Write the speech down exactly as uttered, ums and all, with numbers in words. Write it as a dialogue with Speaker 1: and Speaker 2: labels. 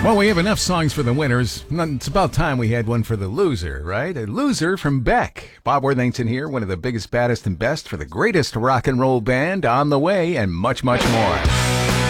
Speaker 1: Well, we have enough songs for the winners. It's about time we had one for the loser, right? A loser from Beck. Bob Worthington here, one of the biggest, baddest, and best for the greatest rock and roll band on the way, and much, much more.